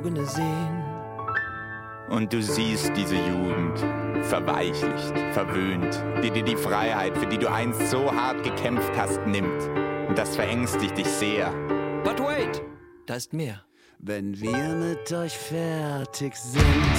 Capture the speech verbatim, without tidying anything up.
sehen. Und du siehst diese Jugend, verweichlicht, verwöhnt, die dir die Freiheit, für die du einst so hart gekämpft hast, nimmt. Und das verängstigt dich sehr. But wait, da ist mehr. Wenn wir mit euch fertig sind,